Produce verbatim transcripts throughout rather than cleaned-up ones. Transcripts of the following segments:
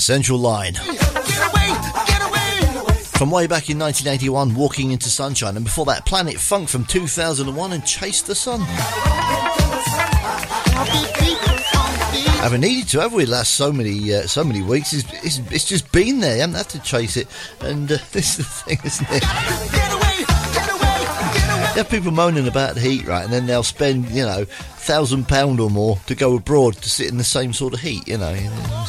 Central Line. Get away, get away. From way back in nineteen eighty-one, Walking into Sunshine, and before that, Planet Funk from two thousand one and Chase the Sun. Haven't needed to, have we? Last so many, uh, so many weeks. It's, it's, it's just been there. You haven't had to chase it, and uh, this is the thing, isn't it? Get away, get away, get away. You have people moaning about the heat, right? And then they'll spend, you know, thousand pound or more to go abroad to sit in the same sort of heat, you know.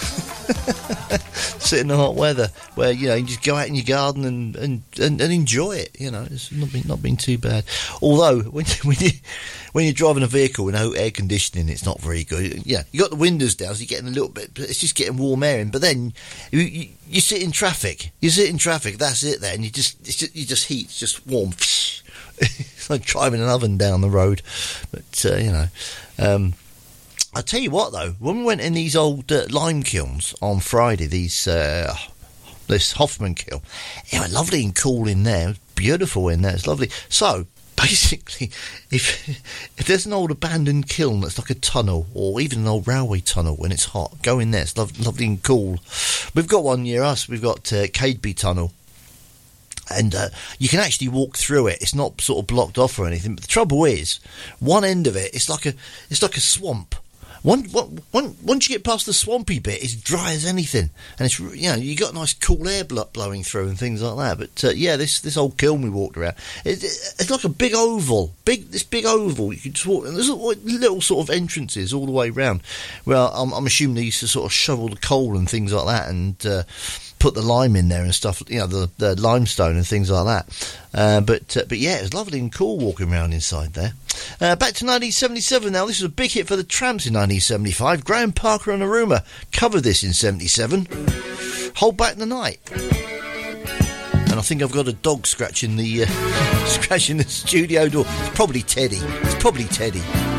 Sit in the hot weather, where you know you just go out in your garden and, and, and, and enjoy it. You know, it's not been not been too bad. Although when when you when you're driving a vehicle with no air conditioning, it's not very good. Yeah, you got the windows down, so you're getting a little bit. It's just getting warm air in. But then you, you, you sit in traffic. You sit in traffic. That's it. Then you just it's just you just heat. It's just warm. It's like driving an oven down the road. But uh, you know. Um, I'll tell you what, though, when we went in these old uh, lime kilns on Friday, these uh, this Hoffman kiln, it was lovely and cool in there. It was beautiful in there. It's lovely. So, basically, if if there's an old abandoned kiln that's like a tunnel, or even an old railway tunnel when it's hot, go in there. It's lo- lovely and cool. We've got one near us. We've got uh, Cadeby Tunnel. And uh, you can actually walk through it. It's not sort of blocked off or anything. But the trouble is, one end of it, it's like a it's like a swamp. One, one, one, once you get past the swampy bit, it's dry as anything, and it's you know you got nice cool air blowing through and things like that. But uh, yeah, this this old kiln we walked around, it, it, it's like a big oval, big this big oval. You can just walk, and there's little sort of entrances all the way round. Well, I'm, I'm assuming they used to sort of shovel the coal and things like that, and uh, put the lime in there and stuff. You know, the, the limestone and things like that. Uh, but uh, but yeah, it was lovely and cool walking around inside there. Uh, back to nineteen seventy-seven now. This was a big hit for the Tramps in nineteen seventy-five. Graham Parker and Aruma covered this in seventy-seven. Hold Back the Night. And I think I've got a dog scratching the uh, scratching the studio door. It's probably Teddy. It's probably Teddy.